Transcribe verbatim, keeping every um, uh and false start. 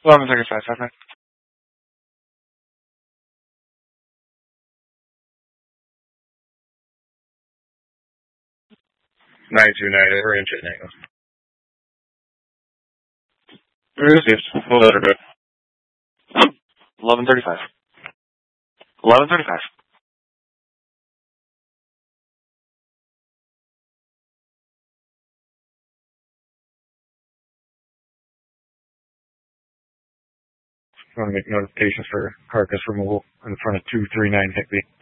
eleven thirty-five, five. nine two nine, we're in Chittenden. Received. We'll let her go. eleven thirty-five. eleven thirty-five. I want to make notifications for carcass removal in front of two three nine Higby.